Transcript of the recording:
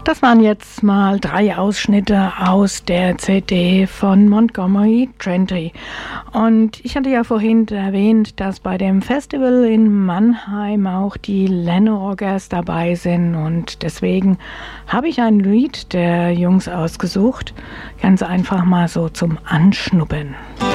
Das waren jetzt mal 3 Ausschnitte aus der CD von Montgomery Gentry. Und ich hatte ja vorhin erwähnt, dass bei dem Festival in Mannheim auch die Lenno-Roggers dabei sind. Und deswegen habe ich ein Lied der Jungs ausgesucht, ganz einfach mal so zum Anschnuppern.